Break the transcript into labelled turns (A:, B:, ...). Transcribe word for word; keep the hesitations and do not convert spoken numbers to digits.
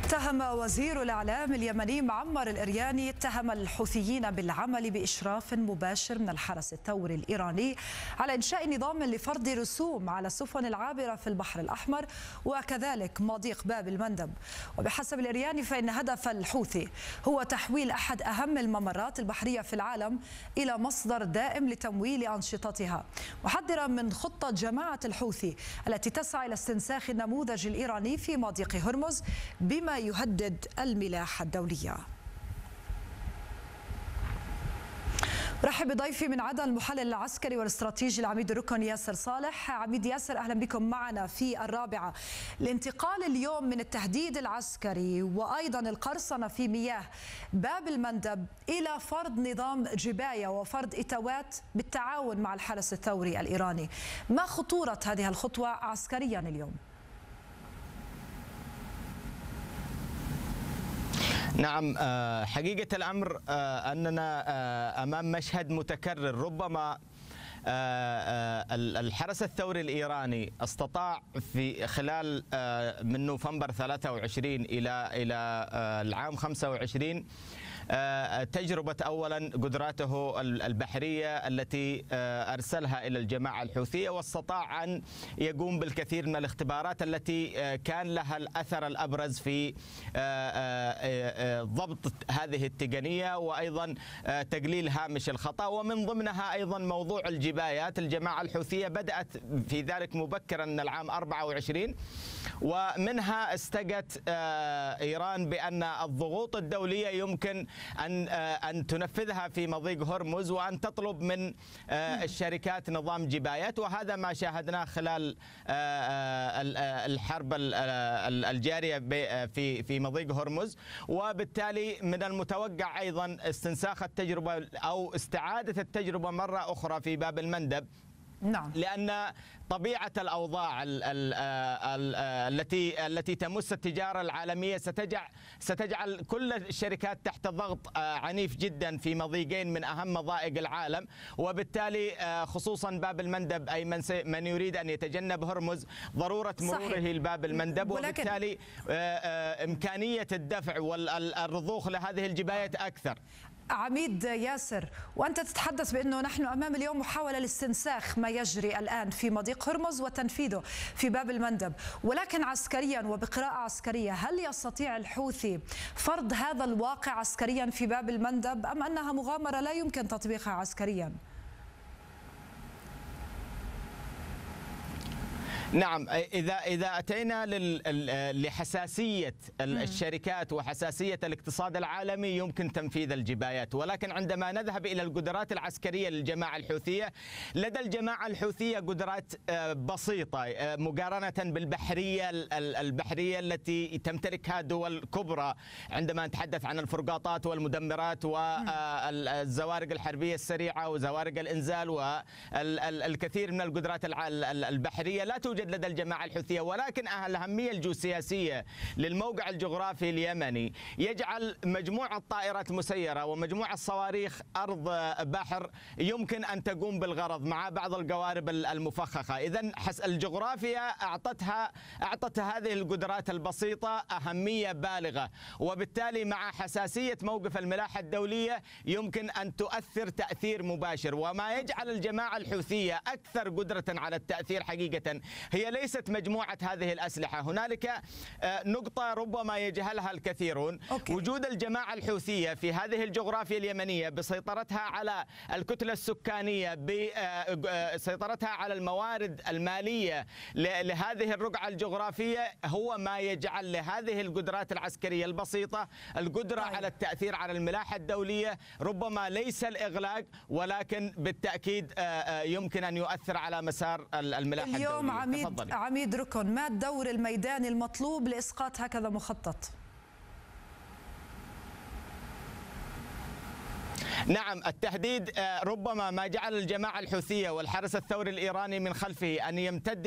A: اتهم وزير الإعلام اليمني معمر الإرياني اتهم الحوثيين بالعمل بإشراف مباشر من الحرس الثوري الإيراني على إنشاء نظام لفرض رسوم على السفن العابرة في البحر الأحمر وكذلك مضيق باب المندب. وبحسب الإرياني فإن هدف الحوثي هو تحويل أحد أهم الممرات البحرية في العالم إلى مصدر دائم لتمويل أنشطتها، محذرا من خطة جماعة الحوثي التي تسعى إلى استنساخ النموذج الإيراني في مضيق هرمز بما يهدد الملاحة الدولية. رحب بضيفي من عدن المحلل العسكري والاستراتيجي العميد الركن ياسر صالح. عميد ياسر، أهلا بكم معنا في الرابعة. الانتقال اليوم من التهديد العسكري وأيضا القرصنة في مياه باب المندب إلى فرض نظام جباية وفرض إتاوات بالتعاون مع الحرس الثوري الإيراني، ما خطورة هذه الخطوة عسكريا اليوم؟
B: نعم، حقيقة الأمر أننا أمام مشهد متكرر. ربما الحرس الثوري الإيراني استطاع في خلال من نوفمبر ثلاثة وعشرين إلى إلى العام خمسة وعشرين تجربة أولا قدراته البحرية التي أرسلها إلى الجماعة الحوثية، واستطاع أن يقوم بالكثير من الاختبارات التي كان لها الأثر الأبرز في ضبط هذه التقنية وأيضا تقليل هامش الخطأ، ومن ضمنها أيضا موضوع الجبايات. الجماعة الحوثية بدأت في ذلك مبكرا من العام أربعة وعشرين، ومنها استجت إيران بأن الضغوط الدولية يمكن أن أن تنفذها في مضيق هرمز وأن تطلب من الشركات نظام جبايات، وهذا ما شاهدناه خلال الحرب الجارية في في مضيق هرمز. وبالتالي من المتوقع أيضا استنساخ التجربة أو استعادة التجربة مرة أخرى في باب المندب.
A: نعم.
B: لأن طبيعة الأوضاع ال ال ال التي التي تمس التجارة العالمية ستجعل ستجعل كل الشركات تحت ضغط عنيف جدا في مضيقين من أهم مضائق العالم، وبالتالي خصوصا باب المندب أي من من يريد أن يتجنب هرمز ضرورة مروره لباب المندب، وبالتالي إمكانية الدفع والرضوخ لهذه الجبايات أكثر.
A: عميد ياسر، وأنت تتحدث بأنه نحن أمام اليوم محاولة لاستنساخ ما يجري الآن في مضيق هرمز وتنفيذه في باب المندب، ولكن عسكريا وبقراءة عسكرية هل يستطيع الحوثي فرض هذا الواقع عسكريا في باب المندب أم أنها مغامرة لا يمكن تطبيقها عسكريا؟
B: نعم، إذا إذا أتينا لحساسية الشركات وحساسية الاقتصاد العالمي يمكن تنفيذ الجبايات، ولكن عندما نذهب إلى القدرات العسكرية للجماعة الحوثية، لدى الجماعة الحوثية قدرات بسيطة مقارنة بالبحرية البحرية التي تمتلكها دول كبرى. عندما نتحدث عن الفرقاطات والمدمرات والزوارق الحربية السريعة وزوارق الإنزال والكثير من القدرات البحرية لا توجد لدى الجماعة الحوثية، ولكن الأهمية الجيوسياسية للموقع الجغرافي اليمني يجعل مجموعة الطائرات المسيرة ومجموعة الصواريخ أرض بحر يمكن أن تقوم بالغرض مع بعض القوارب المفخخة. إذن الجغرافيا أعطتها أعطت هذه القدرات البسيطة أهمية بالغة، وبالتالي مع حساسية موقف الملاحة الدولية يمكن أن تؤثر تأثير مباشر. وما يجعل الجماعة الحوثية أكثر قدرة على التأثير حقيقة هي ليست مجموعة هذه الأسلحة. هنالك نقطة ربما يجهلها الكثيرون. أوكي. وجود الجماعة الحوثية في هذه الجغرافيا اليمنية بسيطرتها على الكتلة السكانية، بسيطرتها على الموارد المالية لهذه الرقعة الجغرافية، هو ما يجعل لهذه القدرات العسكرية البسيطة القدرة طيب. على التأثير على الملاحة الدولية. ربما ليس الإغلاق، ولكن بالتأكيد يمكن أن يؤثر على مسار الملاحة الدولية.
A: اليوم عميد عميد ركن، ما الدور الميداني المطلوب لإسقاط هكذا مخطط؟
B: نعم، التهديد ربما ما جعل الجماعة الحوثية والحرس الثوري الإيراني من خلفه أن يمتد